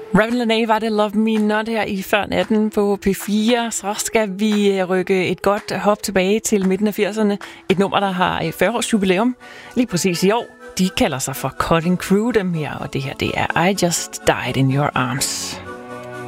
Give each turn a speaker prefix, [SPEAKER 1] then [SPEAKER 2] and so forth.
[SPEAKER 1] Ravn Lenae var det Love Me Not her i før natten på P4. Så skal vi rykke et godt hop tilbage til midten af 80'erne. Et nummer, der har 40 års jubilæum lige præcis i år. De kalder sig for Cutting Crew, dem her, og det her det er I Just Died in Your Arms.